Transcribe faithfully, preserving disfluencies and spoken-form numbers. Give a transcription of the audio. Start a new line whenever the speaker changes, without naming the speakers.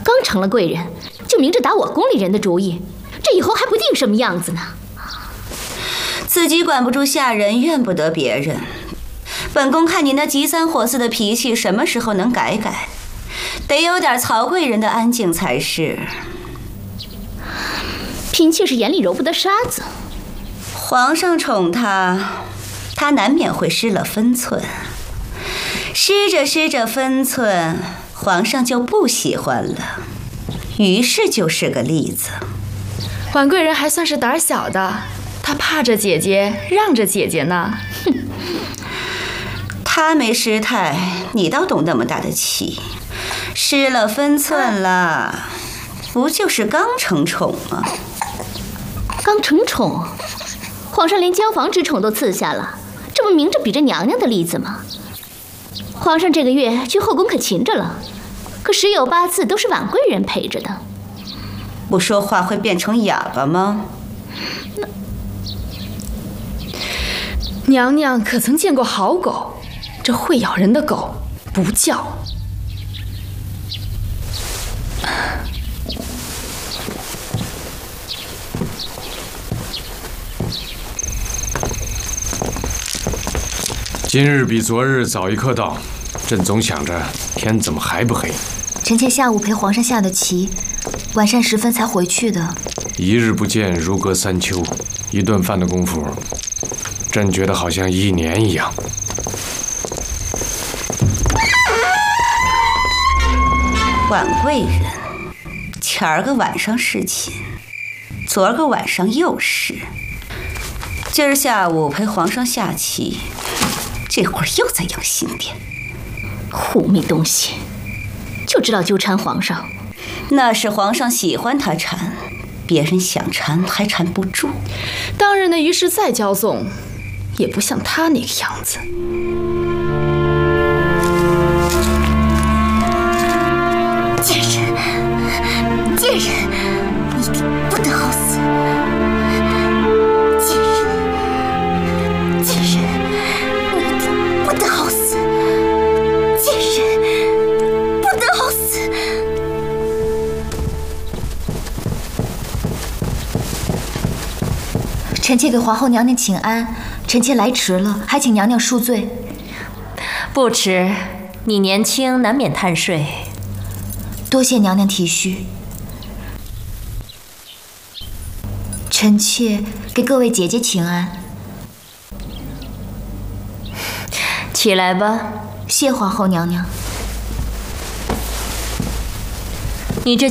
刚成了贵人，就明着打我宫里人的主意，这以后还不定什么样子呢。
自己管不住下人，怨不得别人。本宫看你那急三火四的脾气，什么时候能改改？得有点曹贵人的安静才是。
嫔妾是眼里揉不得沙子。
皇上宠她，她难免会失了分寸。失着失着分寸，皇上就不喜欢了。于是就是个例子。
婉贵人还算是胆小的，她怕着姐姐，让着姐姐呢。
哼，
她没失态，你倒动那么大的气。失了分寸了，不就是刚承宠吗？
刚承宠，皇上连交房之宠都赐下了，这不明着比着娘娘的例子吗？皇上这个月去后宫可勤着了，可十有八次都是婉贵人陪着的。
不说话会变成哑巴吗？
娘娘可曾见过好狗？这会咬人的狗不叫。
今日比昨日早一刻到，朕总想着天怎么还不黑。
臣妾下午陪皇上下的棋，晚膳时分才回去的。
一日不见如隔三秋，一顿饭的功夫，朕觉得好像一年一样。
婉贵人，前儿个晚上侍寝，昨儿个晚上又是，今儿下午陪皇上下棋，这会儿又在养心殿。
狐媚东西，就知道纠缠皇上。
那是皇上喜欢他缠，别人想缠还缠不住。
当日那于氏再骄纵，也不像他那个样子。
贱人，贱人，你不得好死！贱人，贱人，你不得好死！贱人，不得好死！臣妾给皇后娘娘请安，臣妾来迟了，还请娘娘恕罪。
不迟，你年轻难免贪睡。
多谢娘娘体恤。臣妾给各位姐姐请安。
起来吧。
谢皇后娘娘。
你这